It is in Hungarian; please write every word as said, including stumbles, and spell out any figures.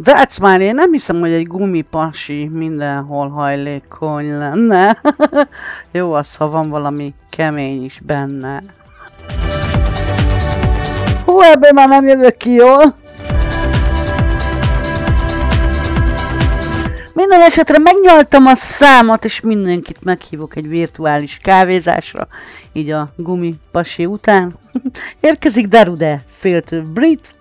That's már én nem hiszem, hogy egy gumipasi mindenhol hajlékony lenne. Jó az, ha van valami kemény is benne. Hú, ebből már nem jövök ki jól. Minden esetre megnyaltam a számot, és mindenkit meghívok egy virtuális kávézásra, így a gumipasi után. Érkezik Darude, Filter Brit.